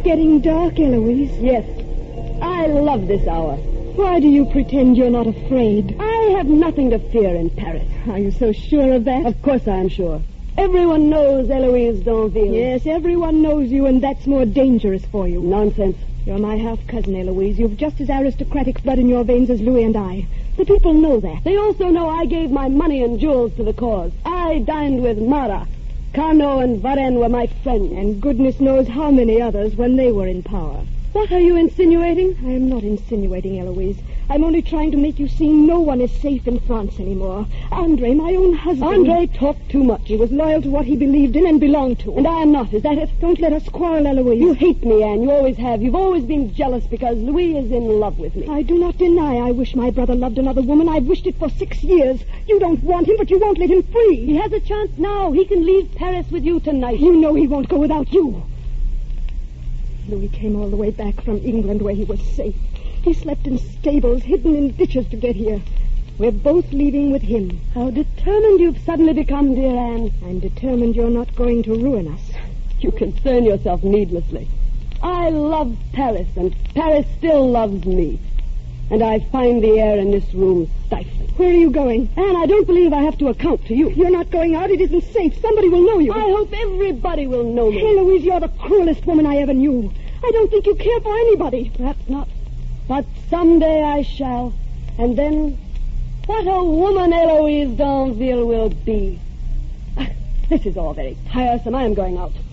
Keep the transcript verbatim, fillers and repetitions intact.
getting dark, Eloise. Yes. I love this hour. Why do you pretend you're not afraid? I have nothing to fear in Paris. Are you so sure of that? Of course I am sure. Everyone knows Eloise Danville. Yes, everyone knows you, and that's more dangerous for you. Nonsense. You're my half-cousin, Eloise. You've just as aristocratic blood in your veins as Louis and I. The people know that. They also know I gave my money and jewels to the cause. I dined with Marat. Carnot and Varenne were my friends. And goodness knows how many others when they were in power. What are you insinuating? I am not insinuating, Eloise. I'm only trying to make you see no one is safe in France anymore. Andre, my own husband... Andre talked too much. He was loyal to what he believed in and belonged to. And I am not. Is that it? Don't let us quarrel, Eloise. You hate me, Anne. You always have. You've always been jealous because Louis is in love with me. I do not deny I wish my brother loved another woman. I've wished it for six years. You don't want him, but you won't let him free. He has a chance now. He can leave Paris with you tonight. You know he won't go without you. Louis came all the way back from England where he was safe. He slept in stables, hidden in ditches to get here. We're both leaving with him. How determined you've suddenly become, dear Anne. I'm determined you're not going to ruin us. You concern yourself needlessly. I love Paris, and Paris still loves me. And I find the air in this room stifling. Where are you going? Anne, I don't believe I have to account to you. You're not going out. It isn't safe. Somebody will know you. I hope everybody will know me. Hey, Louise, you're the cruelest woman I ever knew. I don't think you care for anybody. Perhaps not. But someday I shall. And then, what a woman Eloise Danville will be. This is all very tiresome. I am going out.